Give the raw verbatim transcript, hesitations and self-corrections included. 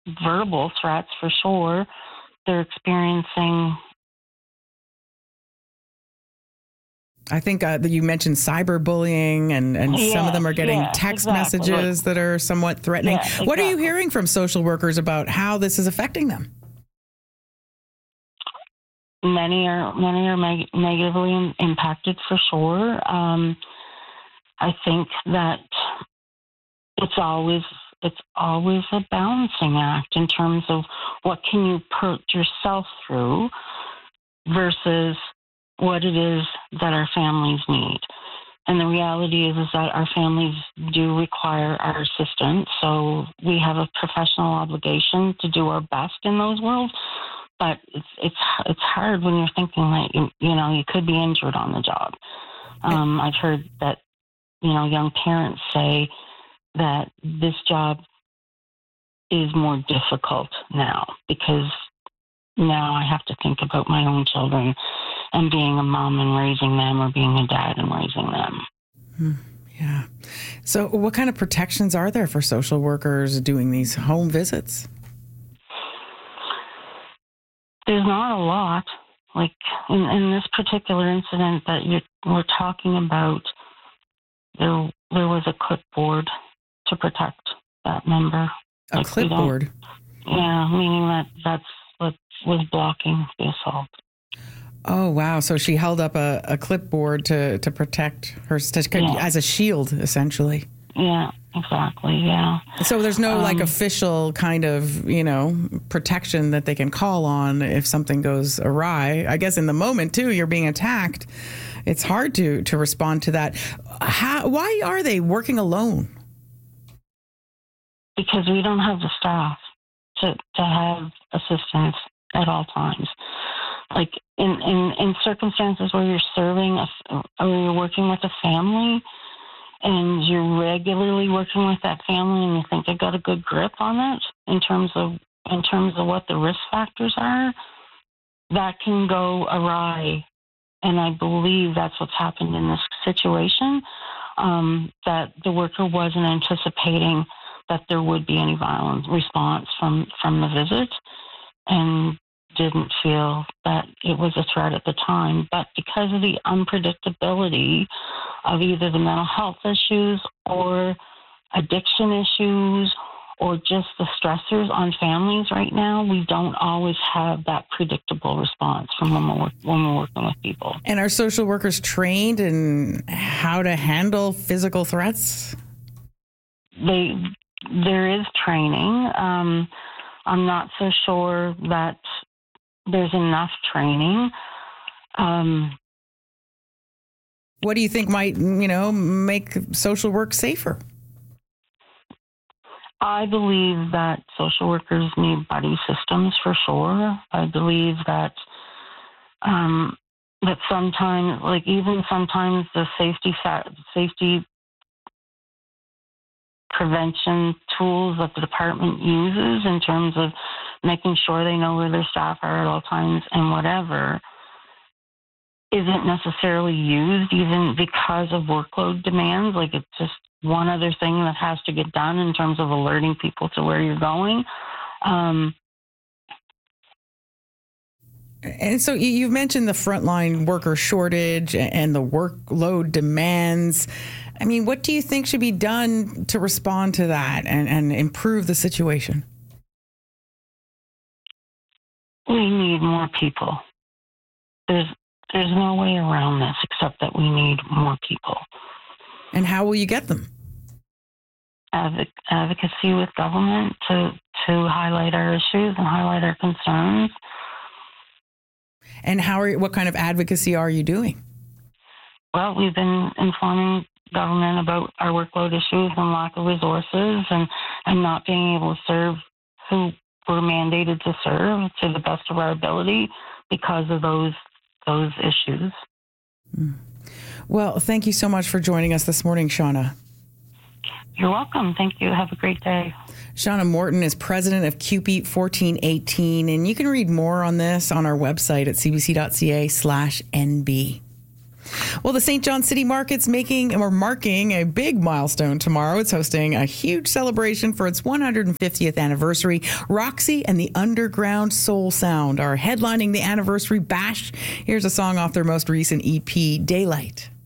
verbal threats for sure. They're experiencing. I think uh, that you mentioned cyberbullying, and, and yes, some of them are getting yes, text exactly. messages that are somewhat threatening. Yeah, exactly. What are you hearing from social workers about how this is affecting them? Many are many are meg- negatively impacted for sure. Um, I think that it's always it's always a balancing act in terms of what can you put yourself through versus what it is that our families need. And the reality is, is that our families do require our assistance. So we have a professional obligation to do our best in those worlds. But it's it's it's hard when you're thinking that you, you know you could be injured on the job. Um, I've heard that you know young parents say that this job is more difficult now because now I have to think about my own children and being a mom and raising them, or being a dad and raising them. Hmm. Yeah. So, what kind of protections are there for social workers doing these home visits? There's not a lot. Like in, in this particular incident that you we're talking about, there there was a clipboard to protect that member. A like clipboard? Yeah, meaning that that's what was blocking the assault. Oh, wow. So she held up a, a clipboard to, to protect her, to, yeah. as a shield, essentially. Yeah, exactly. Yeah. So there's no um, like official kind of, you know, protection that they can call on if something goes awry. I guess in the moment, too, you're being attacked. It's hard to, to respond to that. How, why are they working alone? Because we don't have the staff to, to have assistance at all times. Like in, in, in circumstances where you're serving a, or you're working with a family and you're regularly working with that family and you think they got a good grip on it in terms of in terms of what the risk factors are, that can go awry. And I believe that's what's happened in this situation, um, that the worker wasn't anticipating that there would be any violent response from, from the visit and didn't feel that it was a threat at the time. But because of the unpredictability of either the mental health issues or addiction issues or just the stressors on families right now, we don't always have that predictable response from when we're, when we're working with people. And are social workers trained in how to handle physical threats? They, there is training. Um, I'm not so sure that there's enough training. Um, what do you think might, you know, make social work safer? I believe that social workers need buddy systems for sure. I believe that um, that sometimes, like even sometimes, the safety fa- safety prevention tools that the department uses in terms of making sure they know where their staff are at all times and whatever isn't necessarily used even because of workload demands. Like it's just one other thing that has to get done in terms of alerting people to where you're going. Um, and so you've mentioned the frontline worker shortage and the workload demands. I mean, what do you think should be done to respond to that and, and improve the situation? We need more people. There's there's no way around this except that we need more people. And how will you get them? Advoc- advocacy with government to, to highlight our issues and highlight our concerns. And how are what kind of advocacy are you doing? Well, we've been informing government about our workload issues and lack of resources and, and not being able to serve who we're mandated to serve to the best of our ability because of those those issues. Well, thank you so much for joining us this morning, Shauna. You're welcome. Thank you. Have a great day. Shauna Morton is president of CUPE fourteen eighteen, and you can read more on this on our website at cbc.ca slash NB. Well, the Saint John City Market's making or marking a big milestone tomorrow. It's hosting a huge celebration for its one hundred fiftieth anniversary. Roxy and the Underground Soul Sound are headlining the anniversary bash. Here's a song off their most recent E P, Daylight.